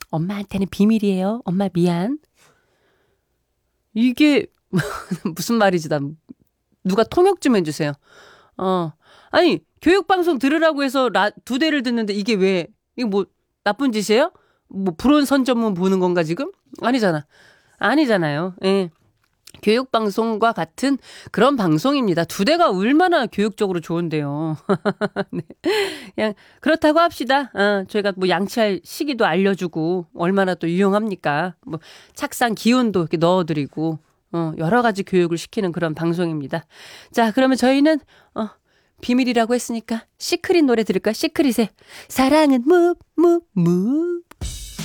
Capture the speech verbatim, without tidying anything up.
엄마한테는 비밀이에요. 엄마 미안. 이게 무슨 말이지? 난 누가 통역 좀 해주세요. 어, 아니 교육방송 들으라고 해서 라, 두 대를 듣는데 이게 왜 이거 뭐 나쁜 짓이에요? 뭐 불온 선전문 보는 건가 지금? 아니잖아. 아니잖아요. 예. 교육방송과 같은 그런 방송입니다. 두 대가 얼마나 교육적으로 좋은데요. 네. 그냥 그렇다고 합시다. 어, 저희가 뭐 양치할 시기도 알려주고 얼마나 또 유용합니까? 뭐 착상 기운도 이렇게 넣어드리고 어, 여러 가지 교육을 시키는 그런 방송입니다. 자, 그러면 저희는 어, 비밀이라고 했으니까 시크릿 노래 들을까? 시크릿의 사랑은 무, 무, 무.